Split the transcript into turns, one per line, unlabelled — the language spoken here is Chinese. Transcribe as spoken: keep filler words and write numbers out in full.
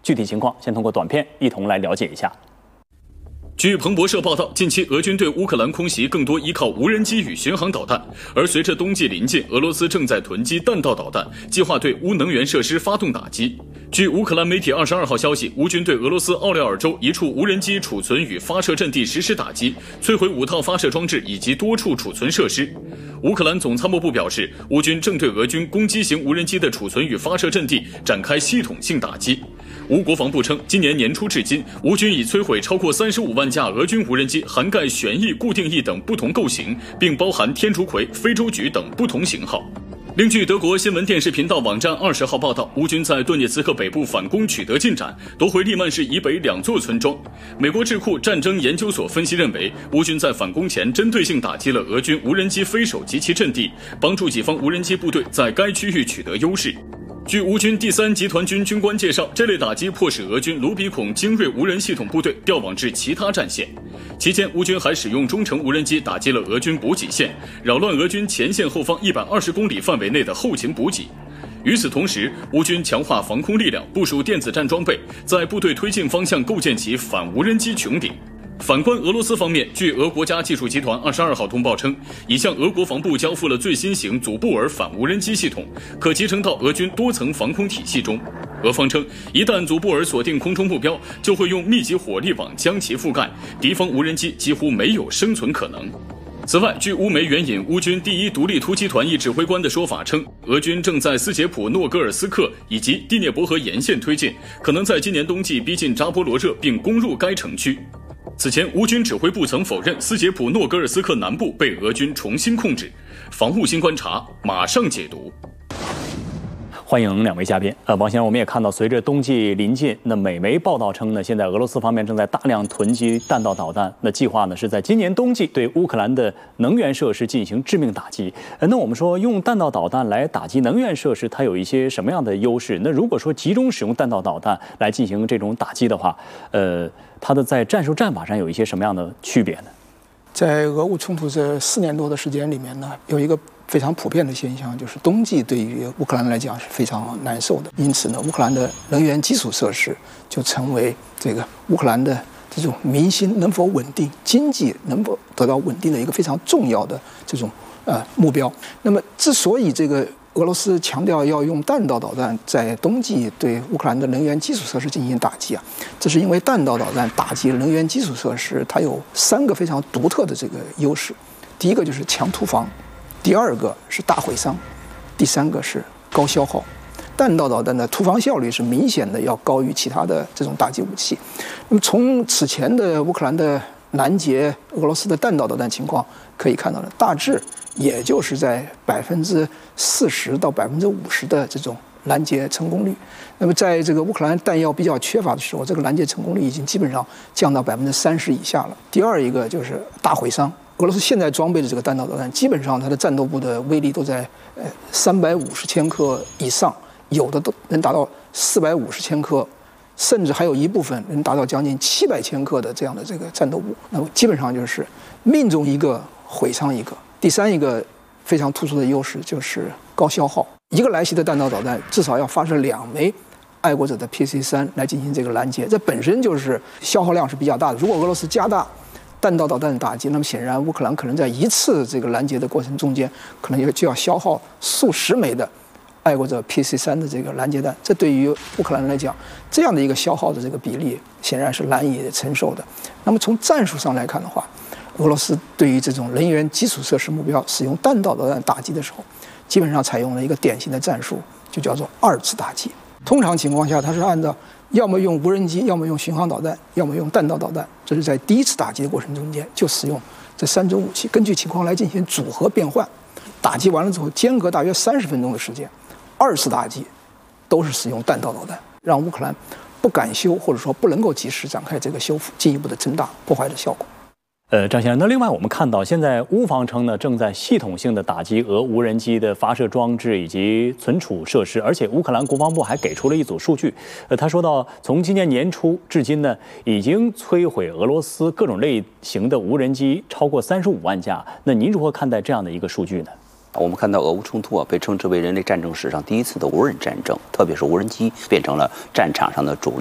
具体情况先通过短片一同来了解一下。
据彭博社报道，近期俄军对乌克兰空袭更多依靠无人机与巡航导弹，而随着冬季临近，俄罗斯正在囤积弹道导弹，计划对乌能源设施发动打击。据乌克兰媒体二十二号消息，乌军对俄罗斯奥廖尔州一处无人机储存与发射阵地实施打击，摧毁五套发射装置以及多处储存设施。乌克兰总参谋部表示，乌军正对俄军攻击型无人机的储存与发射阵地展开系统性打击。乌国防部称，今年年初至今，乌军已摧毁超过三十五万架俄军无人机，涵盖旋翼、固定翼等不同构型，并包含天竺葵、非洲菊等不同型号。另据德国新闻电视频道网站二十号报道，乌军在顿涅茨克北部反攻取得进展，夺回利曼市以北两座村庄。美国智库战争研究所分析认为，乌军在反攻前针对性打击了俄军无人机飞手及其阵地，帮助己方无人机部队在该区域取得优势。据乌军第三集团军军官介绍，这类打击迫使俄军卢比孔精锐无人系统部队调往至其他战线。期间，乌军还使用中程无人机打击了俄军补给线，扰乱俄军前线后方一百二十公里范围内的后勤补给。与此同时，乌军强化防空力量，部署电子战装备，在部队推进方向构建起反无人机穹顶。反观俄罗斯方面，据俄国家技术集团二十二号通报称，已向俄国防部交付了最新型祖布尔反无人机系统，可集成到俄军多层防空体系中。俄方称，一旦祖布尔锁定空中目标，就会用密集火力网将其覆盖，敌方无人机几乎没有生存可能。此外，据乌媒援引乌军第一独立突击团一指挥官的说法称，俄军正在斯捷普诺戈尔斯克以及第聂伯河沿线推进，可能在今年冬季逼近扎波罗热并攻入该城区。此前，乌军指挥部曾否认斯捷普诺戈尔斯克南部被俄军重新控制。防务新观察马上解读。
欢迎两位嘉宾。呃，王先生，我们也看到，随着冬季临近，那美媒报道称呢，现在俄罗斯方面正在大量囤积弹道导弹，那计划呢是在今年冬季对乌克兰的能源设施进行致命打击。呃，那我们说用弹道导弹来打击能源设施，它有一些什么样的优势？那如果说集中使用弹道导弹来进行这种打击的话，呃，它的在战术战法上有一些什么样的区别呢？
在俄乌冲突这四年多的时间里面呢，有一个非常普遍的现象，就是冬季对于乌克兰来讲是非常难受的。因此呢，乌克兰的能源基础设施就成为这个乌克兰的这种民心能否稳定、经济能否得到稳定的一个非常重要的这种呃目标。那么，之所以这个俄罗斯强调要用弹道导弹在冬季对乌克兰的能源基础设施进行打击啊，这是因为弹道导弹打击能源基础设施，它有三个非常独特的这个优势。第一个就是强突防，第二个是大毁伤，第三个是高消耗。弹道导弹的突防效率是明显的要高于其他的这种打击武器。那么从此前的乌克兰的拦截俄罗斯的弹道导弹情况可以看到呢，大致也就是在百分之四十到百分之五十的这种拦截成功率。那么在这个乌克兰弹药比较缺乏的时候，这个拦截成功率已经基本上降到百分之三十以下了。第二一个就是大毁伤。俄罗斯现在装备的这个弹道导弹，基本上它的战斗部的威力都在呃三百五十千克以上，有的都能达到四百五十千克，甚至还有一部分能达到将近七百千克的这样的这个战斗部。那么基本上就是命中一个毁伤一个。第三一个非常突出的优势就是高消耗，一个来袭的弹道导弹至少要发射两枚爱国者的 P C 三 来进行这个拦截，这本身就是消耗量是比较大的。如果俄罗斯加大弹道导弹的打击，那么显然乌克兰可能在一次这个拦截的过程中间，可能就要消耗数十枚的爱国者 P C 三 的这个拦截弹。这对于乌克兰来讲，这样的一个消耗的这个比例，显然是难以承受的。那么从战术上来看的话，俄罗斯对于这种能源基础设施目标使用弹道导弹打击的时候，基本上采用了一个典型的战术，就叫做二次打击。通常情况下，它是按照要么用无人机，要么用巡航导弹，要么用弹道导弹。这是在第一次打击的过程中间就使用这三种武器，根据情况来进行组合变换。打击完了之后，间隔大约三十分钟的时间，二次打击都是使用弹道导弹，让乌克兰不敢修，或者说不能够及时展开这个修复，进一步的增大破坏的效果。
呃，张先生，那另外我们看到，现在乌方称呢，正在系统性的打击俄无人机的发射装置以及存储设施，而且乌克兰国防部还给出了一组数据。呃，他说到，从今年年初至今呢，已经摧毁俄罗斯各种类型的无人机超过三十五万架。那您如何看待这样的一个数据呢？
我们看到俄乌冲突啊，被称之为人类战争史上第一次的无人战争，特别是无人机变成了战场上的主力。